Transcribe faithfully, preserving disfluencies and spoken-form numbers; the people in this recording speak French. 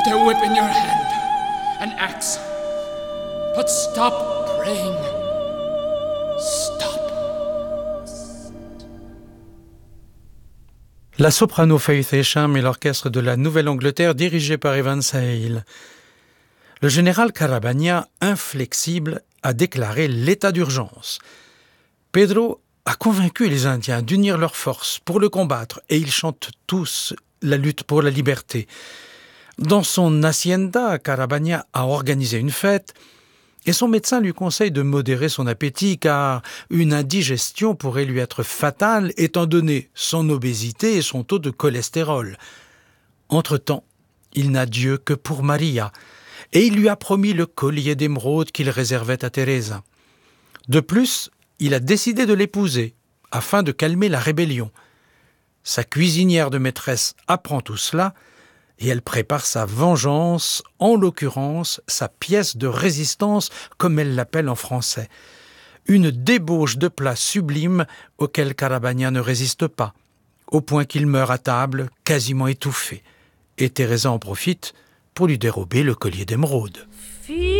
Hold a whip in your hand, an axe. But stop praying. Stop. La soprano Faith Esham et l'orchestre de la Nouvelle-Angleterre dirigé par Evan Sale. Le général Carabagna, inflexible, a déclaré l'état d'urgence. Pedro a convaincu les Indiens d'unir leurs forces pour le combattre et ils chantent tous la lutte pour la liberté. Dans son hacienda, Carabagna a organisé une fête et son médecin lui conseille de modérer son appétit car une indigestion pourrait lui être fatale étant donné son obésité et son taux de cholestérol. Entre-temps, il n'a Dieu que pour Maria et il lui a promis le collier d'émeraude qu'il réservait à Teresa. De plus, il a décidé de l'épouser afin de calmer la rébellion. Sa cuisinière de maîtresse apprend tout cela et elle prépare sa vengeance, en l'occurrence sa pièce de résistance, comme elle l'appelle en français. Une débauche de plat sublime auquel Carabagna ne résiste pas, au point qu'il meurt à table, quasiment étouffé. Et Teresa en profite pour lui dérober le collier d'émeraude.